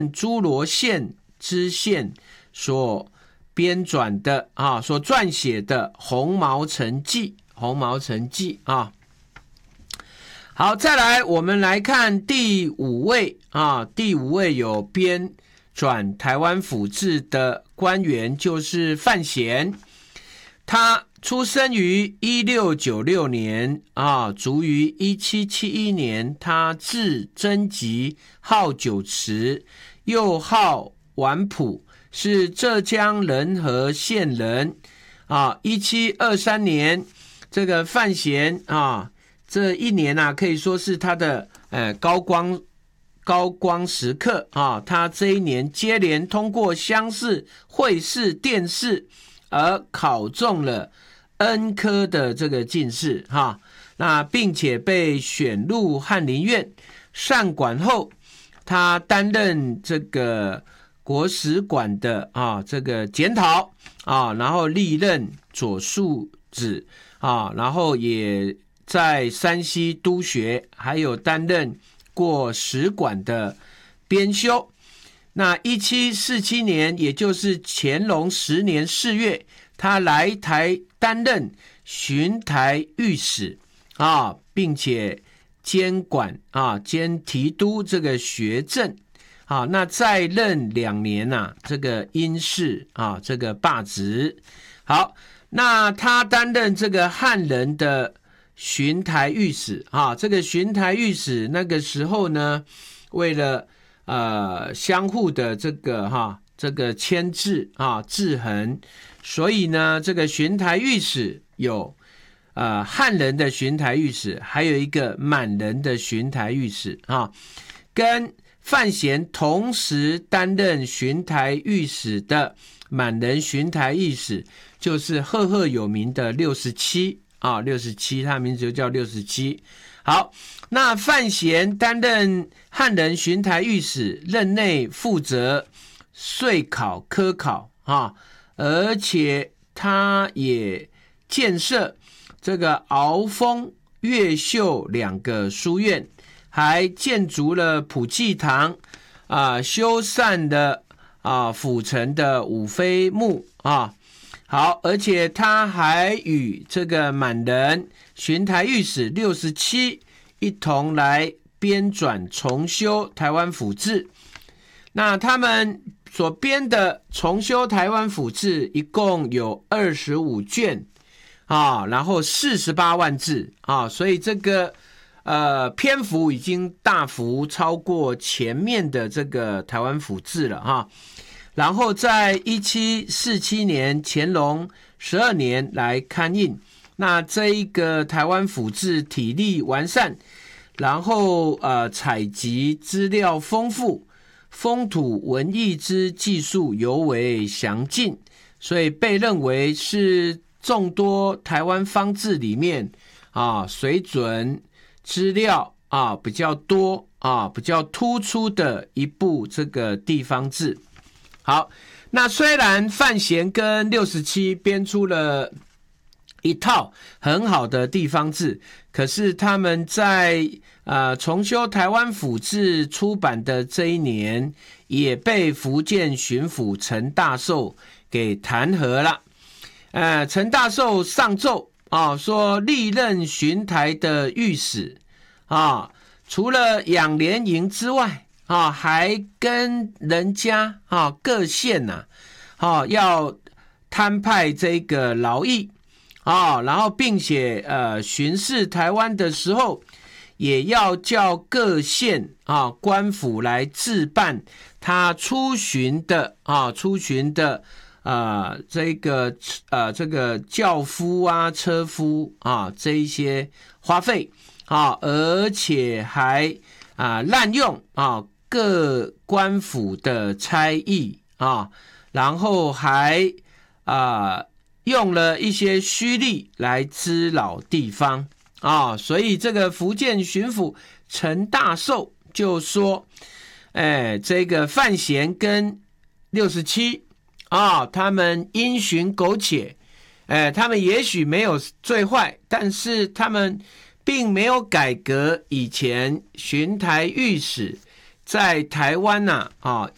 诸罗县知县所编纂的所撰写的《红毛城记》。红毛城记啊。好，再来我们来看第五位第五位有编纂台湾府志的官员，就是范闲。他出生于1696年卒于1771年。他字贞吉，号九池，又号晚浦，是浙江仁和县人。1723年，这个范闲这一年可以说是他的高光时刻他这一年接连通过乡试、会试、殿试，而考中了恩科的这个进士那并且被选入翰林院。上馆后，他担任这个国史馆的这个检讨然后历任左庶子然后也在山西督学，还有担任过史馆的编修。那1747年，也就是乾隆10年4月，他来台担任巡台御史并且监管兼提督这个学政那再任2年这个因事这个罢职。好，那他担任这个汉人的巡台御史这个巡台御史那个时候呢，为了相互的这个牵制制衡，所以呢这个巡台御史有汉人的巡台御史，还有一个满人的巡台御史跟范闲同时担任巡台御史的满人巡台御史，就是赫赫有名的67他名字就叫67。好，那范闲担任汉人巡台御史，任内负责岁考科考而且他也建设这个鳌峰、越秀2个书院，还建筑了普济堂修缮的府城的五妃墓好，而且他还与这个满人巡台御史67一同来编纂重修台湾府志。那他们所编的重修台湾府志一共有25卷然后48万字所以这个篇幅已经大幅超过前面的这个台湾府志了然后在1747年乾隆12年来刊印。那这一个台湾府志体例完善，然后采集资料丰富，风土文艺之技术尤为详尽，所以被认为是众多台湾方志里面水准资料比较多比较突出的一部这个地方志。好，那虽然范闲跟67编出了一套很好的地方志，可是他们在重修台湾府志出版的这一年，也被福建巡抚陈大寿给弹劾了。陈大寿上奏说历任巡台的御史除了养廉营之外还跟人家各县要摊派这个劳役然后并且巡视台湾的时候，也要叫各县官府来置办他出巡的这个轿夫车夫这一些花费而且还滥用各官府的差役然后还用了一些虚吏来滋扰地方所以这个福建巡抚陈大寿就说这个范闲跟67他们因循苟且他们也许没有最坏，但是他们并没有改革以前巡台御史在台湾